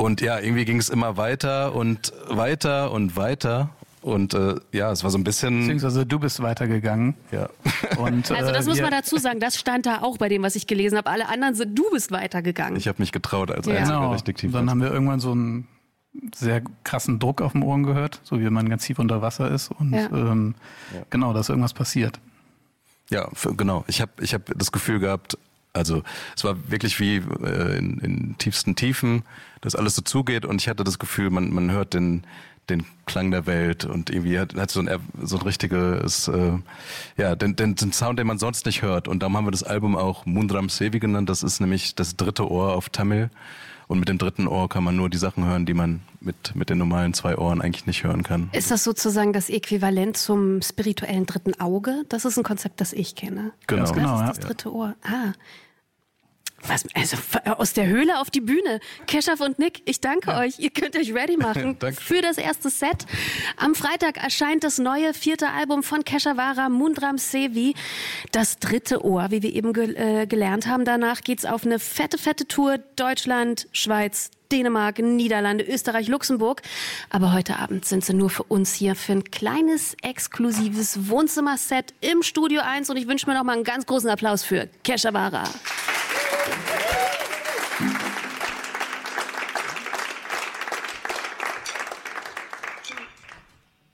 Und ja, irgendwie ging es immer weiter und weiter und weiter. Und es war so ein bisschen... Beziehungsweise du bist weitergegangen. Ja. Und, also das muss man dazu sagen, das stand da auch bei dem, was ich gelesen habe. Alle anderen sind, du bist weitergegangen. Ich habe mich getraut als Ja. einziger richtig tief. Dann haben wir irgendwann so einen sehr krassen Druck auf den Ohren gehört, so wie man ganz tief unter Wasser ist. Und genau, da ist irgendwas passiert. Ja, genau. Ich hab das Gefühl gehabt, also es war wirklich wie in tiefsten Tiefen, dass alles so zugeht und ich hatte das Gefühl, man hört den Klang der Welt und irgendwie hat so ein richtiges, den Sound, den man sonst nicht hört. Und darum haben wir das Album auch Mundram Sevi genannt. Das ist nämlich das dritte Ohr auf Tamil. Und mit dem dritten Ohr kann man nur die Sachen hören, die man mit den normalen 2 Ohren eigentlich nicht hören kann. Ist das sozusagen das Äquivalent zum spirituellen dritten Auge? Das ist ein Konzept, das ich kenne. Genau. Das ist das dritte Ohr. Was, also aus der Höhle auf die Bühne. Keschaf und Nick, ich danke euch. Ihr könnt euch ready machen für das erste Set. Am Freitag erscheint das neue 4. Album von Keshavara, Mundram Sevi. Das dritte Ohr, wie wir eben gelernt haben. Danach geht's auf eine fette Tour. Deutschland, Schweiz, Dänemark, Niederlande, Österreich, Luxemburg. Aber heute Abend sind sie nur für uns hier für ein kleines, exklusives Wohnzimmerset im Studio 1. Und ich wünsche mir noch mal einen ganz großen Applaus für Keshavara.